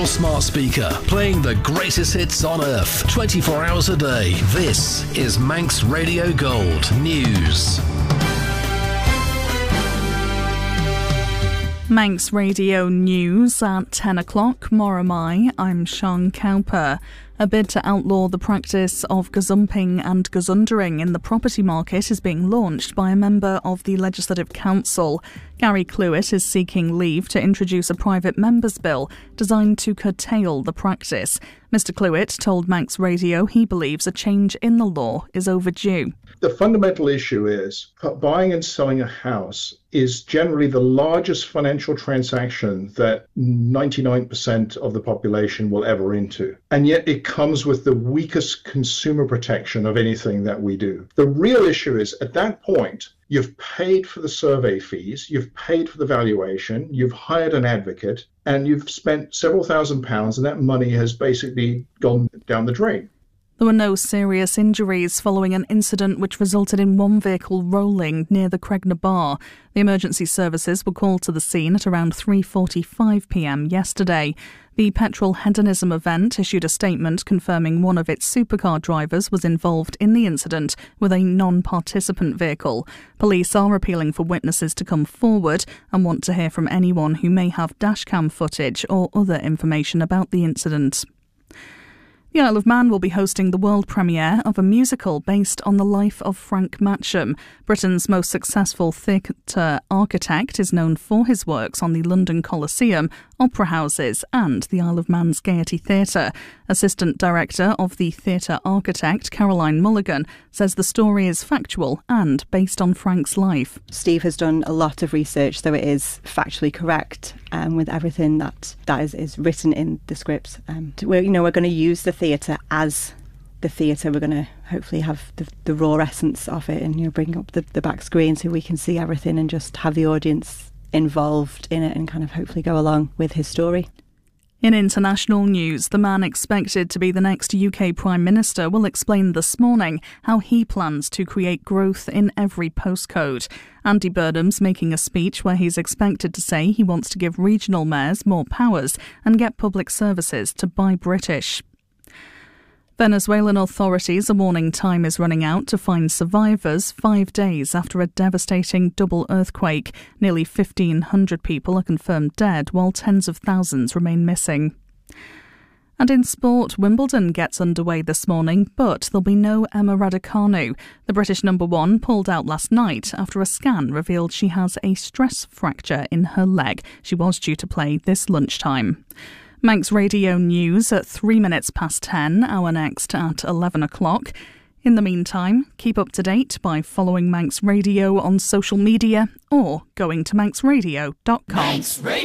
your smart speaker, playing the greatest hits on earth, 24 hours a day. This is Manx Radio Gold News. Manx Radio News at 10 o'clock. Moramai, I'm Sean Cowper. A bid to outlaw the practice of gazumping and gazundering in the property market is being launched by a member of the Legislative Council. Gary Clewett is seeking leave to introduce a private member's bill designed to curtail the practice. Mr Clewett told Manx Radio he believes a change in the law is overdue. The fundamental issue is buying and selling a house is generally the largest financial transaction that 99% of the population will ever into. And yet it comes with the weakest consumer protection of anything that we do. The real issue is at that point, you've paid for the survey fees, you've paid for the valuation, you've hired an advocate, and you've spent several £1,000s, and that money has basically gone down the drain. There were no serious injuries following an incident which resulted in one vehicle rolling near the Cregna Bar. The emergency services were called to the scene at around 3:45 p.m. yesterday. The Petrol Hedonism event issued a statement confirming one of its supercar drivers was involved in the incident with a non-participant vehicle. Police are appealing for witnesses to come forward and want to hear from anyone who may have dashcam footage or other information about the incident. The Isle of Man will be hosting the world premiere of a musical based on the life of Frank Matcham. Britain's most successful theatre architect is known for his works on the London Coliseum, opera houses and the Isle of Man's Gaiety Theatre. Assistant Director of the Theatre Architect, Caroline Mulligan, says the story is factual and based on Frank's life. Steve has done a lot of research, so it is factually correct with everything that is written in the scripts. We're going to use the theatre as the theatre. We're going to hopefully have the raw essence of it and bring up the back screen so we can see everything and just have the audience involved in it and kind of hopefully go along with his story. In international news, the man expected to be the next UK Prime Minister will explain this morning how he plans to create growth in every postcode. Andy Burnham's making a speech where he's expected to say he wants to give regional mayors more powers and get public services to buy British. Venezuelan authorities are warning time is running out to find survivors 5 days after a devastating double earthquake. Nearly 1,500 people are confirmed dead, while tens of thousands remain missing. And in sport, Wimbledon gets underway this morning, but there'll be no Emma Raducanu. The British number one pulled out last night after a scan revealed she has a stress fracture in her leg. She was due to play this lunchtime. Manx Radio News at 3 minutes past 10, our next at 11 o'clock. In the meantime, keep up to date by following Manx Radio on social media or going to manxradio.com.